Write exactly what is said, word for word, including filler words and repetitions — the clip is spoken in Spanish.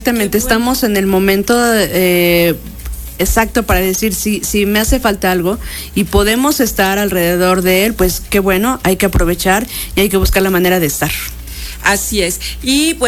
Exactamente, bueno. Estamos en el momento eh, exacto para decir si, si me hace falta algo y podemos estar alrededor de él, pues qué bueno, hay que aprovechar y hay que buscar la manera de estar. Así es. Y bueno,